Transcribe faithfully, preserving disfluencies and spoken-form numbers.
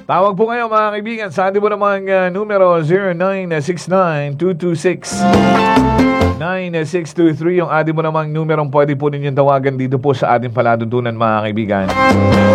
Tawag po kayo mga kaibigan sa ating po namang uh, numero zero nine six nine two two six nine six two three. Yung ating po namang numerong pwede po ninyong tawagan dito po sa ating palatuntunan mga kaibigan.